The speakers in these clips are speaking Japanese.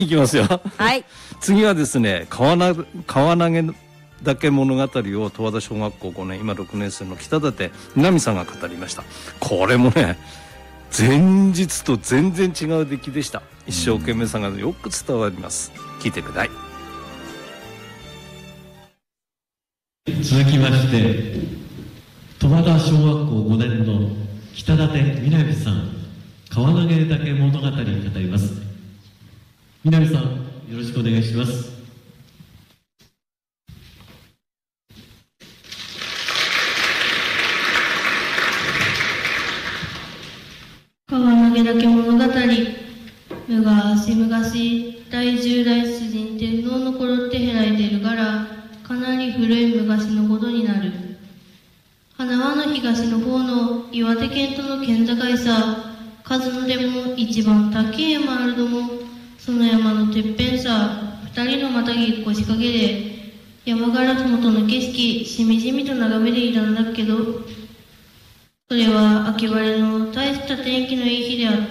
いきますよ。 はい。 次はですね、川投げだけ物語を十和田小学校5年、今6年生の北舘みなみさんが語りました。これもね、前日と全然違う出来でした。一生懸命さがよく伝わります。聞いてください。 続きまして、十和田小学校5年の北舘みなみさん、川投げだけ物語を語ります。みなみさん、よろしくお願いします。 川投げだけ物語。昔第10代主人天皇の頃ってへらいてるからかなり古い昔のことになる。花輪の東の方の岩手県との県境さ、数のでも一番高い山あるども、その山のてっぺんさ、二人のまたぎ腰掛けで山からふもとの景色しみじみと眺めていたんだけど、それは秋晴れの大した天気のいい日であった。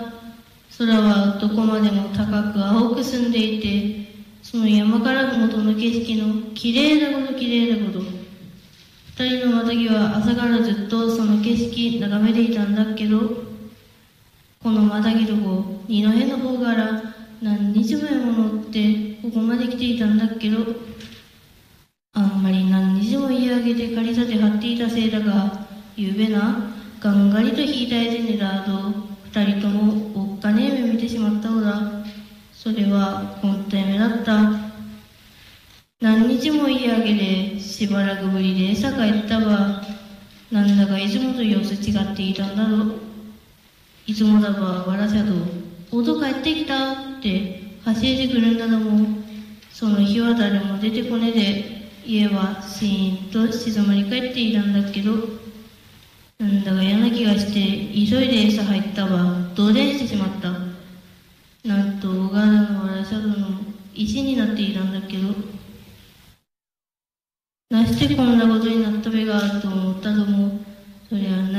空はどこまでも高く青く澄んでいて、その山からふもとの景色のきれいなこときれいなこと。二人のまたぎは朝からずっとその景色眺めていたんだけど、このまたぎとこ二戸の方から何日もやも乗ってここまで来ていたんだけど、あんまり何日も家上げて借り立て張っていたせいだが、ゆうべながんがりと引いた絵でねだと二人ともおっかねえ目見てしまったのだ。それは本当夢だった。何日も家上げでしばらくぶりで餌帰ったば、なんだかいつもと様子違っていたんだろう。いつもだばわらしゃと音帰ってきたって走ってくるんだども、その日は誰も出てこねで家はシーンと静まり返っていたんだけど、なんだか嫌な気がして急いで餌入ったばどうでんしてしまった。なんと小柄のわらしゃどの石になっていたんだけど、なしてこんなことになったべがと思ったども、そりゃ